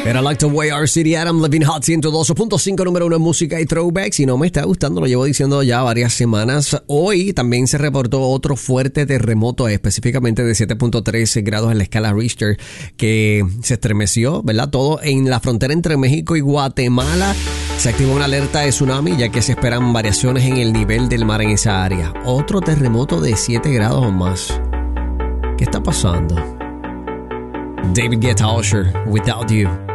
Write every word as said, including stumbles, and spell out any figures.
Era Like the Way Our City Adam, Living Hot ciento doce punto cinco, número uno en música y throwbacks. Y no me está gustando, lo llevo diciendo ya varias semanas. Hoy también se reportó otro fuerte terremoto, específicamente de siete punto tres grados en la escala Richter, que se estremeció, ¿verdad? Todo en la frontera entre México y Guatemala. Se activó una alerta de tsunami, ya que se esperan variaciones en el nivel del mar en esa área. Otro terremoto de siete grados o más. ¿Qué está pasando? David Guetta, Usher, Without You.